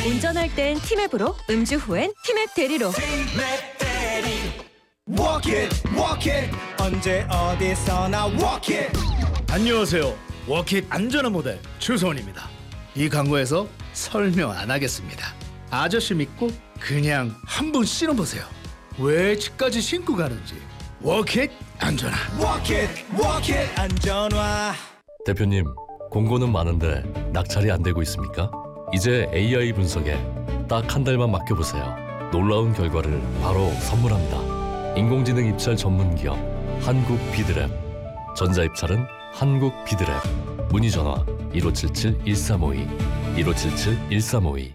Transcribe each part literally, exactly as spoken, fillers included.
운전할 땐 티맵으로, 음주 후엔 티맵 대리로. 티맵 대리. Walk it, walk it. 언제 어디서나 walk it. 안녕하세요. 워킷 안전한 모델 추성훈입니다. 이 광고에서 설명 안 하겠습니다. 아저씨 믿고 그냥 한번 신어보세요. 왜 집까지 신고 가는지. 워킷 안전한. Walk it, walk it. 안전화. 대표님, 공고는 많은데 낙찰이 안 되고 있습니까? 이제 에이아이 분석에 딱 한 달만 맡겨보세요. 놀라운 결과를 바로 선물합니다. 인공지능 입찰 전문 기업 한국 비드랩. 전자입찰은 한국 비드랩. 문의 전화 일오칠칠 일삼오이 일오칠칠 일삼오이.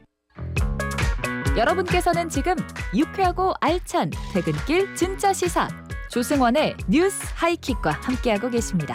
여러분께서는 지금 유쾌하고 알찬 퇴근길 진짜 시사 조승원의 뉴스 하이킥과 함께하고 계십니다.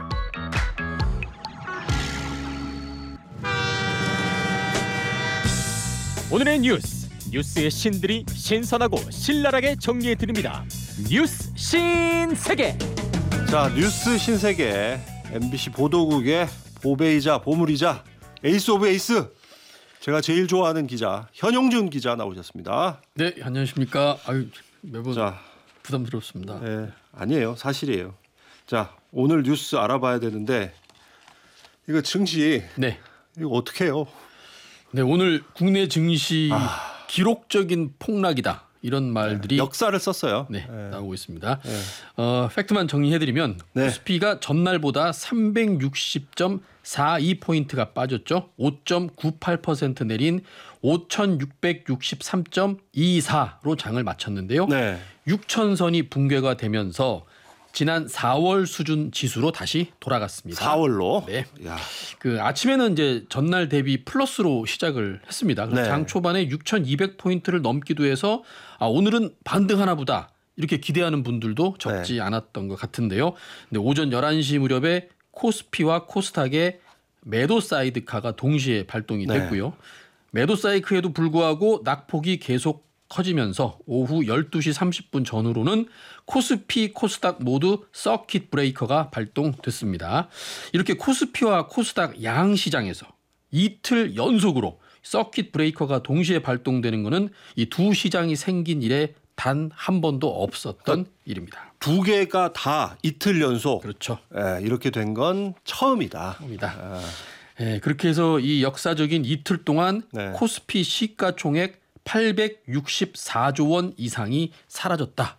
오늘의 뉴스, 뉴스의 신들이 신선하고 신랄하게 정리해드립니다. 뉴스 신세계. 자, 뉴스 신세계 엠비씨 보도국의 보배이자 보물이자 에이스 오브 에이스, 제가 제일 좋아하는 기자 현용준 기자 나오셨습니다. 네, 안녕하십니까. 아유, 매번 자, 부담스럽습니다. 네, 아니에요, 사실이에요. 자, 오늘 뉴스 알아봐야 되는데 이거 증시, 네, 이거 어떻게 해요? 네, 오늘 국내 증시 아... 기록적인 폭락이다. 이런 말들이 네, 역사를 썼어요. 네, 네. 나오고 있습니다. 네. 어, 팩트만 정리해드리면 네. 코스피가 전날보다 삼백육십 점 사이 포인트가 빠졌죠. 오 점 구팔 퍼센트 내린 오천육백육십삼 점 이사로 장을 마쳤는데요. 네. 육천 선이 붕괴가 되면서 지난 사월 수준 지수로 다시 돌아갔습니다. 사월로. 네. 야. 그 아침에는 이제 전날 대비 플러스로 시작을 했습니다. 그래서 네. 장 초반에 육천이백 포인트를 넘기도 해서 아, 오늘은 반등하나 보다 이렇게 기대하는 분들도 적지 네. 않았던 것 같은데요. 근데 오전 열한 시 무렵에 코스피와 코스닥의 매도 사이드카가 동시에 발동이 네. 됐고요. 매도 사이드에도 불구하고 낙폭이 계속 커지면서 오후 열두 시 삼십 분 전후로는 코스피, 코스닥 모두 서킷 브레이커가 발동됐습니다. 이렇게 코스피와 코스닥 양 시장에서 이틀 연속으로 서킷 브레이커가 동시에 발동되는 것은 이 두 시장이 생긴 이래 단 한 번도 없었던 그러니까 일입니다. 두 개가 다 이틀 연속. 그렇죠. 예, 이렇게 된 건 처음이다. 처음이다. 아. 예, 그렇게 해서 이 역사적인 이틀 동안 네. 코스피 시가총액 팔백육십사조 원 이상이 사라졌다.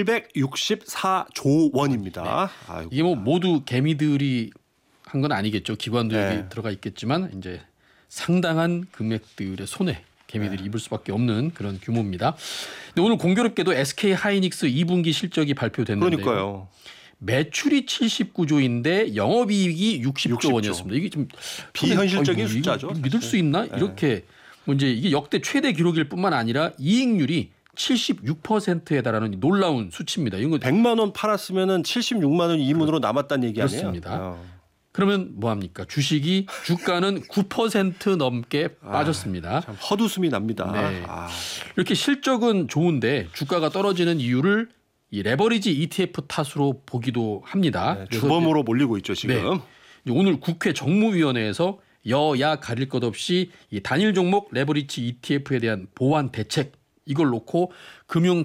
팔백육십사조 원입니다. 네. 아이고. 이게 뭐 모두 개미들이 한 건 아니겠죠. 기관도 네. 여기 들어가 있겠지만 이제 상당한 금액들의 손해 개미들이 네. 입을 수밖에 없는 그런 규모입니다. 근데 오늘 공교롭게도 에스케이 하이닉스 이 분기 실적이 발표됐는데요. 그러니까요. 매출이 칠십구조인데 영업이익이 육십조 육십조 원이었습니다. 이게 좀 비현실적인 아이고, 숫자죠. 이거 믿을 수 있나? 네. 이렇게 뭐 이제 이게 역대 최대 기록일 뿐만 아니라 이익률이 칠십육 퍼센트에 달하는 놀라운 수치입니다. 이건 백만 원 팔았으면은 칠십육만 원이 이문으로 남았다는 얘기 아니에요? 그렇습니다. 어. 그러면 뭐 합니까? 주식이 주가는 구 퍼센트 넘게 빠졌습니다. 아, 참 헛웃음이 납니다. 네. 아. 이렇게 실적은 좋은데 주가가 떨어지는 이유를 이 레버리지 이티에프 탓으로 보기도 합니다. 네, 그래서 주범으로 몰리고 있죠 지금. 네. 오늘 국회 정무위원회에서 여야 가릴 것 없이 이 단일 종목 레버리지 이티에프에 대한 보완 대책 이걸 놓고 금융